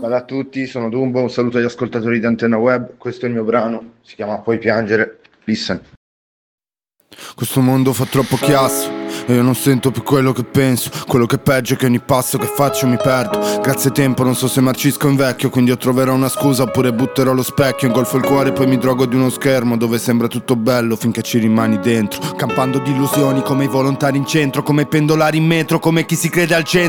Salve a tutti, sono Dumbo, un saluto agli ascoltatori di Antenna Web, questo è il mio brano, si chiama Puoi piangere, listen. Questo mondo fa troppo chiasso e io non sento più quello che penso. Quello che è peggio è che ogni passo che faccio mi perdo. Grazie tempo, non so se marcisco o invecchio, quindi io troverò una scusa oppure butterò lo specchio. Ingolfo il cuore e poi mi drogo di uno schermo dove sembra tutto bello finché ci rimani dentro. Campando di illusioni come i volontari in centro, come i pendolari in metro, come chi si crede al centro.